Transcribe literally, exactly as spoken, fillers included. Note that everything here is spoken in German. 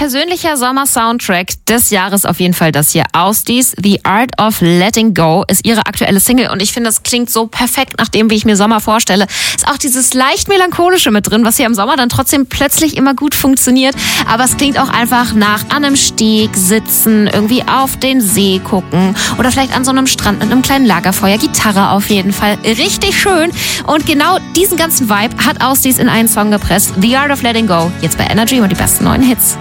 persönlicher Sommer-Soundtrack des Jahres auf jeden Fall das hier. Ausdies, The Art of Letting Go ist ihre aktuelle Single und ich finde, das klingt so perfekt nach dem, wie ich mir Sommer vorstelle. Ist auch dieses leicht melancholische mit drin, was hier im Sommer dann trotzdem plötzlich immer gut funktioniert. Aber es klingt auch einfach nach an einem Steg sitzen, irgendwie auf den See gucken oder vielleicht an so einem Strand mit einem kleinen Lagerfeuer. Gitarre auf jeden Fall. Richtig schön. Und genau diesen ganzen Vibe hat Ausdies in einen Song gepresst. The Art of Letting Go. Jetzt bei Energy und die besten neuen Hits.